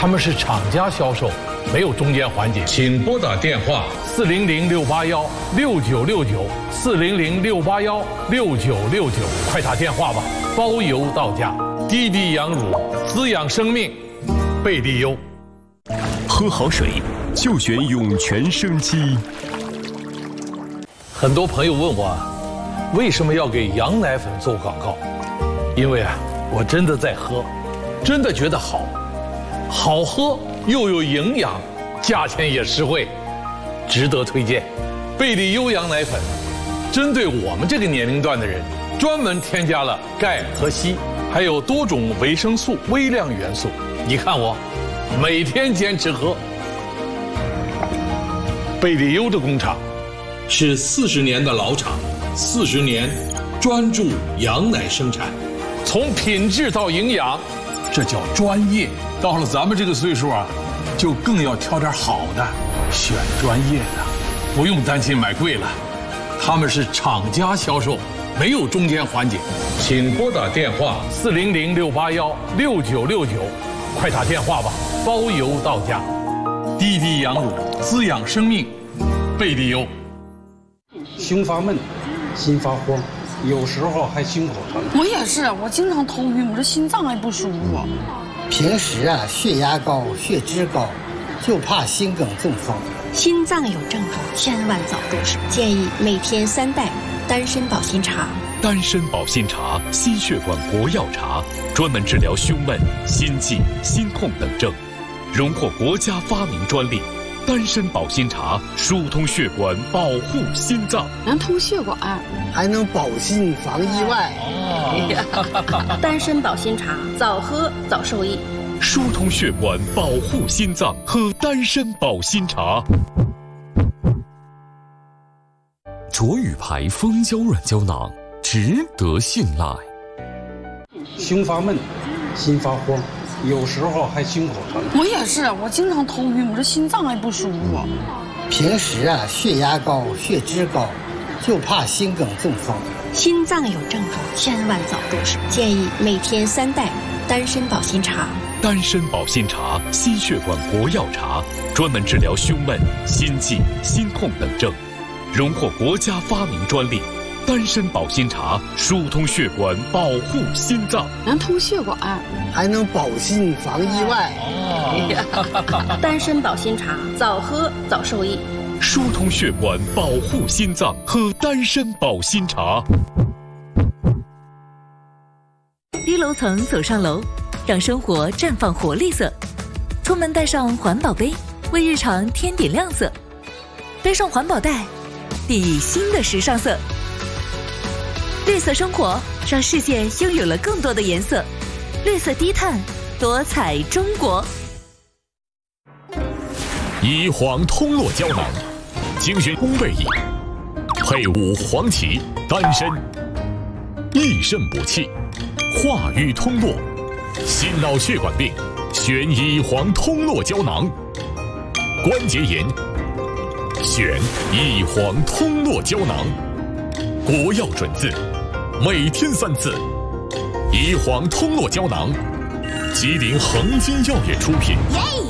他们是厂家销售，没有中间环节。请拨打电话400-681-6969，400-681-6969，快打电话吧，包邮到家。滴滴羊乳，滋养生命，贝利优。 喝好水就选涌泉生机。 很多朋友问我，为什么要给羊奶粉做广告？因为我真的在喝，真的觉得好喝又有营养，价钱也实惠，值得推荐。贝利优羊奶粉针对我们这个年龄段的人，专门添加了钙和硒，还有多种维生素、微量元素。你看我每天坚持喝。贝利优的工厂是40年的老厂，40年专注羊奶生产，从品质到营养，这叫专业。到了咱们这个岁数就更要挑点好的，选专业的，不用担心买贵了。他们是厂家销售，没有中间环节。请拨打电话400-681-6969，快打电话吧，包邮到家。滴滴羊乳，滋养生命，贝利优。 胸发闷，心发慌，有时候还心口疼。 我也是，我经常头晕，我这心脏还不舒服。 平时血压高、血脂高，就怕心梗中风。 心脏有症状，千万早重视。建议每天3袋丹参保心茶。 丹参保心茶，心血管活药茶，专门治疗胸闷、心悸、心痛等症，荣获国家发明专利。丹参保心茶疏通血管，保护心脏， 能通血管， 还能保心防意外。 丹参保心茶，早喝早受益。 疏通血管，保护心脏，喝丹参保心茶。卓宇牌蜂胶软胶囊，值得信赖。 胸发闷，心发慌，有时候还心口疼。 我也是，我经常头晕，我这心脏还不舒服。 平时血压高、血脂高，就怕心梗中风。 心脏有症状，千万早重视。建议每天3袋丹参保心茶。 丹参保心茶，心血管活药茶，专门治疗胸闷、心悸、心痛等症，荣获国家发明专利。丹参保心茶疏通血管，保护心脏， 能通血管， 还能保心防意外。 丹参保心茶，早喝早受益。 疏通血管，保护心脏，喝丹参保心茶。 低楼层走上楼，让生活绽放活力色。出门带上环保杯，为日常添点亮色。背上环保袋，定义新的时尚色。绿色生活，让世界拥有了更多的颜色。绿色低碳，多彩中国。 乙黄通络胶囊，精选烘焙液，配伍黄芪、丹参，益肾补气，化瘀通络。心脑血管病，选乙黄通络胶囊。关节炎，选乙黄通络胶囊。国药准字，每天3次。乙黄通络胶囊，吉林恒金药业出品。